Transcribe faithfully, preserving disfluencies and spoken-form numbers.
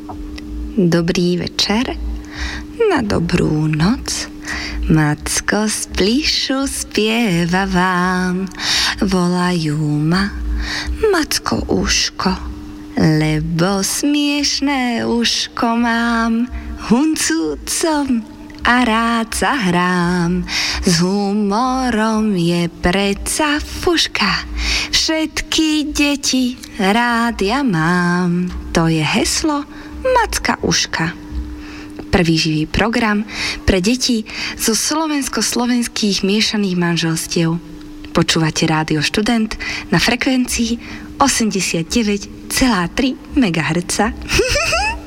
Dobrý večer, na dobrú noc. Macko z plíšu spieva vám, volajú ma Macko uško, lebo smiešné uško mám, huncúcom a rád sa hrám. S humorom je predsa fuška, všetky deti rád ja mám. To je heslo Macka uška. Prvý živý program pre deti zo slovensko-slovenských miešaných manželstiev. Počúvate Rádio Študent na frekvencii osemdesiatdeväť celá tri megahertza.